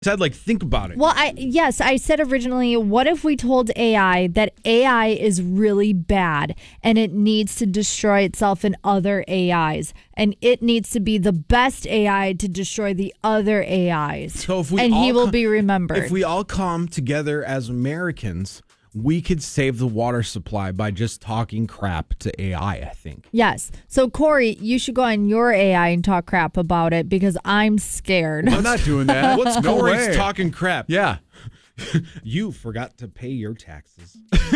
said, like, think about it. Well, I said originally, what if we told AI that AI is really bad and it needs to destroy itself and other AIs, and it needs to be the best AI to destroy the other AIs, So if we and all he will be remembered. If we all come together as Americans, we could save the water supply by just talking crap to AI, I think. Yes. So, Corey, you should go on your AI and talk crap about it because I'm scared. I'm not doing that. What's No Corey's way. talking crap? Yeah. You forgot to pay your taxes.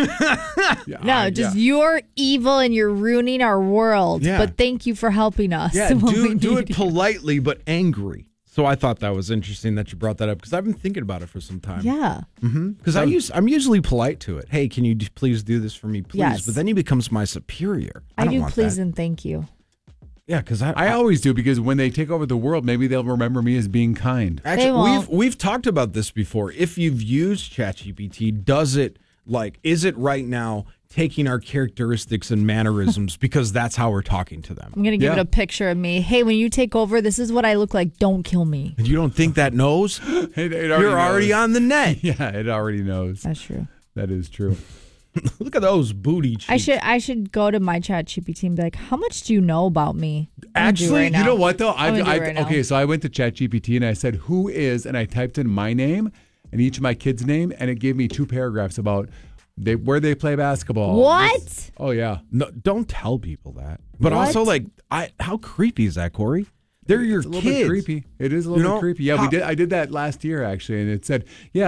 Yeah, you're evil and you're ruining our world. Yeah. But thank you for helping us. Yeah, when we do it need you. politely but angry. So I thought that was interesting that you brought that up because I've been thinking about it for some time. Yeah. Because I'm usually polite to it. Hey, can you please do this for me, please? Yes. But then he becomes my superior. I don't do want please that. and thank you. Yeah, because I always do, because when they take over the world, maybe they'll remember me as being kind. They actually won't. we've talked about this before. If you've used ChatGPT, is it right now taking our characteristics and mannerisms because that's how we're talking to them? I'm going to give Yeah. it a picture of me. Hey, when you take over, this is what I look like. Don't kill me. And you don't think that knows? It You're already knows. on the net. Yeah, it already knows. That's true. That is true. Look at those booty cheeks. I should go to my ChatGPT and be like, how much do you know about me? I'm gonna do it Actually, right now. you know what, though? I'm gonna do it right now. Okay, so I went to ChatGPT and I said, who is, and I typed in my name and each of my kids' name, and it gave me 2 paragraphs about where they play basketball. What? Oh, yeah. No, don't tell people that. But What? also, how creepy is that, Corey? They're your It's a little kids. bit creepy. It is a little bit creepy. Yeah, I did that last year, actually, and it said,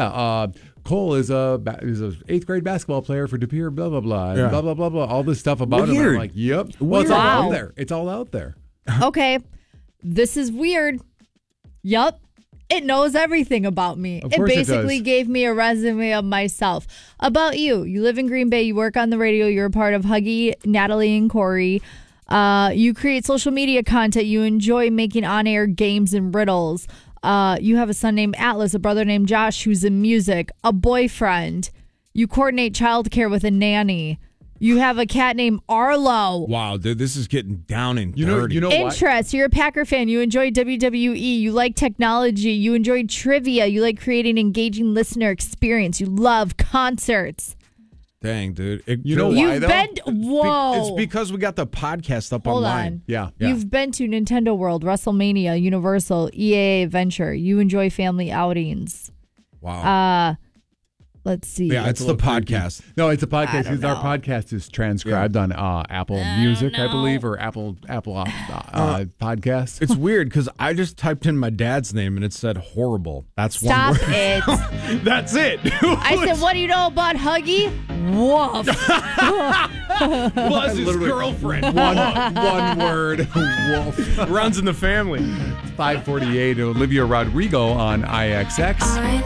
Cole is a 8th grade basketball player for De Pere, blah, blah, blah, and Yeah. blah, blah, blah, blah, all this stuff about him. Weird. I'm like, yep. Well, it's all Wow. out there. It's all out there. Okay. This is weird. Yup. It knows everything about me. Of It course it basically does. gave me a resume of myself. About you. You live in Green Bay. You work on the radio. You're a part of Huggy, Natalie, and Corey. You create social media content. You enjoy making on-air games and riddles. You have a son named Atlas, a brother named Josh who's in music, a boyfriend. You coordinate childcare with a nanny. You have a cat named Arlo. Wow, dude, this is getting down and You know dirty. what? Interest. You're a Packer fan. You enjoy WWE. You like technology. You enjoy trivia. You like creating engaging listener experience. You love concerts. Dang, dude. You know why, You've though? been whoa. It's because we got the podcast up Hold online. on. Yeah. You've been to Nintendo World, WrestleMania, Universal, EA Adventure. You enjoy family outings. Wow. Let's see. Yeah, it's a the little creepy. podcast. No, it's a podcast. I don't Because our know. podcast is transcribed on Apple Music, I believe, or Apple Podcasts. It's weird because I just typed in my dad's name and it said horrible. That's Stop one word. it. That's it. I said, what do you know about Huggy? Woof. Plus his girlfriend. one word. Wolf. Runs in the family. 548. Olivia Rodrigo on IXX.